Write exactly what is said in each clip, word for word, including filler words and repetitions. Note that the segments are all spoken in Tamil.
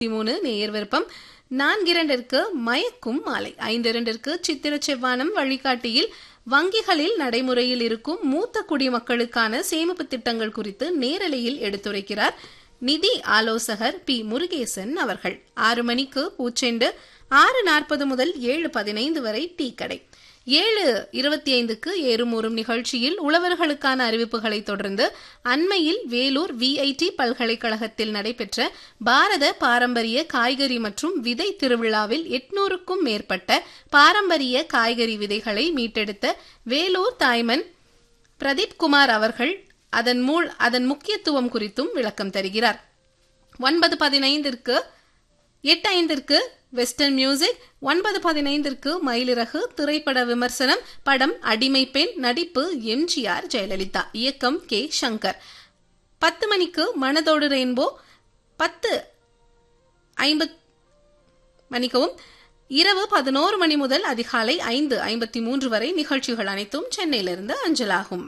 மூணு நேயர் விருப்பம். நான்கிரண்டிற்கு மயக்கும் மாலை, ஐந்திரண்டிற்கு சித்திர செவ்வானம் வழிகாட்டியில் வங்கிகளில் நடைமுறையில் இருக்கும் மூத்த குடிமக்களுக்கான சேமிப்பு திட்டங்கள் குறித்து நேரலையில் எடுத்துரைக்கிறார் நிதி ஆலோசகர் பி முருகேசன் அவர்கள். ஆறு மணிக்கு பூச்செண்டு, ஆறு நாற்பது முதல் ஏழு பதினைந்து வரை டீ கடை. ஏழு இருபத்தி ஐந்துக்கு ஏறுமூறும் நிகழ்ச்சியில் உழவர்களுக்கான அறிவிப்புகளை தொடர்ந்து அண்மையில் வேலூர் விஐடி பல்கலைக்கழகத்தில் நடைபெற்ற பாரத பாரம்பரிய காய்கறி மற்றும் விதை திருவிழாவில் எட்நூறுக்கும் மேற்பட்ட பாரம்பரிய காய்கறி விதைகளை மீட்டெடுத்த வேலூர் தாய்மன் பிரதீப் குமார் அவர்கள் அதன் மூல் அதன் முக்கியத்துவம் குறித்தும் விளக்கம் தருகிறார். ஒன்பது பதினைந்திற்கு எட்டு ஐந்திற்கு வெஸ்டர்ன் மியூசிக், ஒன்பது பதினைந்திற்கு மயிலிறகு திரைப்பட விமர்சனம். படம் அடிமை பெண், நடிப்பு எம்ஜிஆர் ஜெயலலிதா, இயக்கம் கே சங்கர். பத்து மணிக்கு மனதோடு ரெயின்போ, பத்து ஐம்பத் மணிக்கவும் இரவு பதினோரு மணி முதல் அதிகாலை ஐந்து ஐம்பத்தி மூன்று வரை நிகழ்ச்சிகள் அனைத்தும் சென்னையிலிருந்து அஞ்சலாகும்.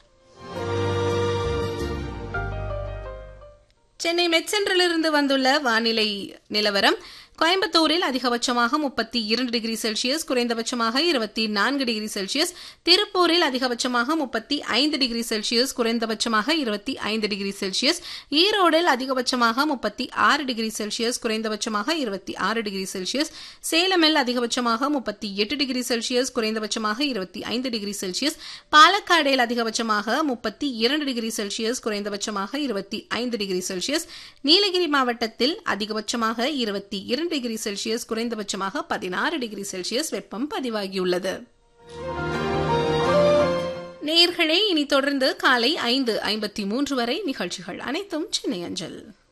சென்னை மெட்சென்றிலிருந்து வந்துள்ள வானிலை நிலவரம். கோயம்புத்தூரில் அதிகபட்சமாக முப்பத்தி இரண்டு டிகிரி செல்சியஸ், குறைந்தபட்சமாக இருபத்தி நான்கு டிகிரி செல்சியஸ். திருப்பூரில் அதிகபட்சமாக முப்பத்தி ஐந்து டிகிரி செல்சியஸ், குறைந்தபட்சமாக இருபத்தி ஐந்து டிகிரி செல்சியஸ். ஈரோடில் அதிகபட்சமாக முப்பத்தி ஆறு டிகிரி செல்சியஸ், குறைந்தபட்சமாக இருபத்தி ஆறு டிகிரி செல்சியஸ். சேலமில் அதிகபட்சமாக முப்பத்தி எட்டு டிகிரி செல்சியஸ், குறைந்தபட்சமாக இருபத்தி ஐந்து டிகிரி செல்சியஸ். பாலக்காடில் அதிகபட்சமாக முப்பத்தி இரண்டு டிகிரி செல்சியஸ், குறைந்தபட்சமாக இருபத்தி ஐந்து டிகிரி செல்சியஸ். நீலகிரி மாவட்டத்தில் அதிகபட்சமாக இருபத்தி இரண்டு டிகிரி செல்சியஸ், குறைந்தபட்சமாக பதினாறு டிகிரி செல்சியஸ் வெப்பம் பதிவாகியுள்ளது. நேயர்களே, இனி தொடர்ந்து காலை ஐந்து ஐம்பத்தி மூன்று வரை நிகழ்ச்சிகள் அனைத்தும் சென்னை அஞ்சல்.